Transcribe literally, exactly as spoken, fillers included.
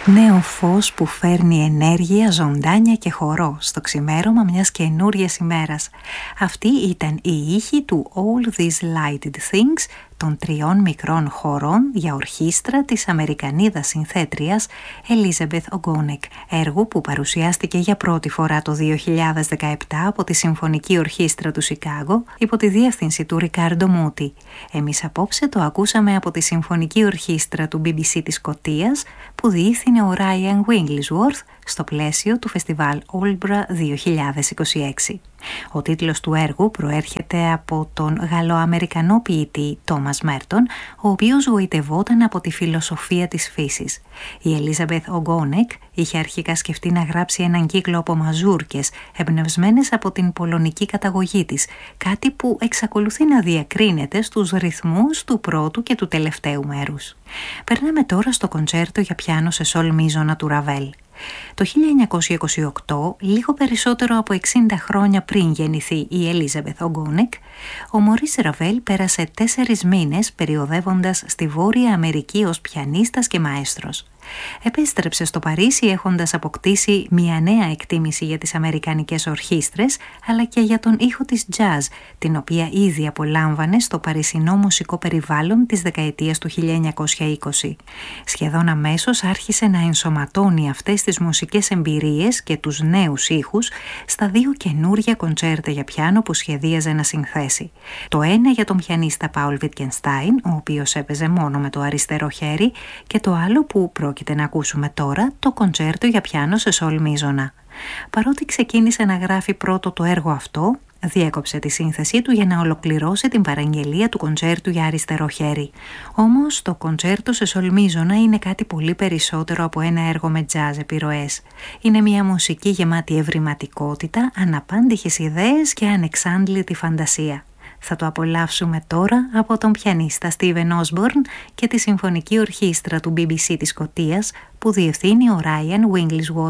Νέο φως που φέρνει ενέργεια, ζωντάνια και χορό στο ξημέρωμα μιας καινούριας ημέρας. Αυτή ήταν η ήχη του All These Lighted Things, των τριών μικρών χορών για ορχήστρα της Αμερικανίδας συνθέτριας Elizabeth Ogonek, έργου που παρουσιάστηκε για πρώτη φορά το δύο χιλιάδες δεκαεπτά από τη Συμφωνική Ορχήστρα του Σικάγο υπό τη διεύθυνση του Ρικάρντο Μούτι. Εμείς απόψε το ακούσαμε από τη Συμφωνική Ορχήστρα του μπι μπι σι της Σκωτίας που διεύθυνε ο Ryan Wigglesworth στο πλαίσιο του φεστιβάλ Όλμπρα δύο χιλιάδες είκοσι έξι. Ο τίτλος του έργου προέρχεται από τον Γαλλοαμερικανό ποιητή Τόμας Μέρτον, ο οποίος γοητευόταν από τη φιλοσοφία της φύσης. Η Elizabeth Ogonek είχε αρχικά σκεφτεί να γράψει έναν κύκλο από μαζούρκες, εμπνευσμένες από την πολωνική καταγωγή της, κάτι που εξακολουθεί να διακρίνεται στους ρυθμούς του πρώτου και του τελευταίου μέρους. Περνάμε τώρα στο κοντσέρτο για πιάνο σε σολ μίζωνα του Ραβέλ. Το χίλια εννιακόσια είκοσι οκτώ, λίγο περισσότερο από εξήντα χρόνια πριν γεννηθεί η Elizabeth Ogonek, ο Μωρίς Ραβέλ πέρασε τέσσερις μήνες περιοδεύοντας στη Βόρεια Αμερική ως πιανίστας και μαέστρος. Επέστρεψε στο Παρίσι έχοντας αποκτήσει μια νέα εκτίμηση για τις αμερικανικές ορχήστρες αλλά και για τον ήχο της jazz, την οποία ήδη απολάμβανε στο παρισινό μουσικό περιβάλλον της δεκαετίας του χίλια εννιακόσια είκοσι. Σχεδόν αμέσως άρχισε να ενσωματώνει αυτές τις μουσικές εμπειρίες και τους νέους ήχους στα δύο καινούρια κοντσέρτα για πιάνο που σχεδίαζε να συνθέσει. Το ένα για τον πιανίστα Πάουλ Βίτκενστάιν, ο οποίος έπαιζε μόνο με το αριστερό χέρι, και το άλλο που πρόκειται να ακούσουμε τώρα, το κοντσέρτο για πιάνο σε σολ μίζωνα. Παρότι ξεκίνησε να γράφει πρώτο το έργο αυτό, διέκοψε τη σύνθεσή του για να ολοκληρώσει την παραγγελία του κοντσέρτου για αριστερό χέρι. Όμως το κοντσέρτο σε σολ μίζωνα είναι κάτι πολύ περισσότερο από ένα έργο με jazz επιρροές. Είναι μια μουσική γεμάτη ευρηματικότητα, αναπάντηχες ιδέες και ανεξάντλητη φαντασία. Θα το απολαύσουμε τώρα από τον πιανίστα Steven Osborne και τη Συμφωνική Ορχήστρα του μπι μπι σι της Σκωτίας που διευθύνει ο Ryan Wigglesworth.